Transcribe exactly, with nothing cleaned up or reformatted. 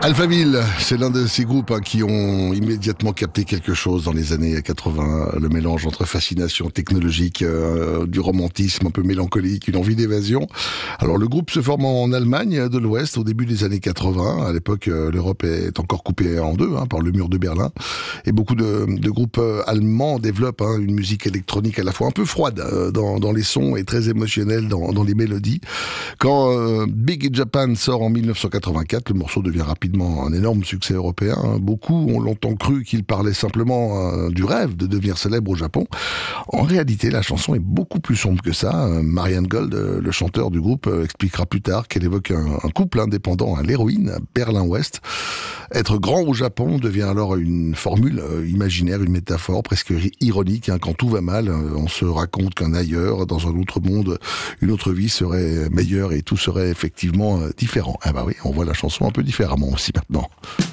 Alphaville, c'est l'un de ces groupes hein, qui ont immédiatement capté quelque chose dans les années quatre-vingts, le mélange entre fascination technologique, euh, du romantisme un peu mélancolique, une envie d'évasion. Alors le groupe se forme en Allemagne de l'Ouest au début des années quatre-vingts. À l'époque, euh, l'Europe est encore coupée en deux hein, par le mur de Berlin. Et beaucoup de, de groupes euh, allemands développent hein, une musique électronique à la fois un peu froide euh, dans, dans les sons et très émotionnelle dans, dans les mélodies. Quand euh, Big in Japan sort en dix-neuf cent quatre-vingt-quatre, le morceau devient rapidement un énorme succès européen. Beaucoup ont longtemps cru qu'il parlait simplement euh, du rêve de devenir célèbre au Japon. En réalité, la chanson est beaucoup plus sombre que ça. Euh, Marianne Gold, euh, le chanteur du groupe, euh, expliquera plus tard qu'elle évoque un, un couple indépendant à l'héroïne, à Berlin-Ouest. Être grand au Japon devient alors une formule euh, imaginaire, une métaphore presque ironique. Hein. Quand tout va mal, euh, on se raconte qu'un ailleurs, dans un autre monde, une autre vie serait meilleure et tout serait effectivement euh, différent. Ah bah oui, on voit la chanson un peu différemment aussi maintenant.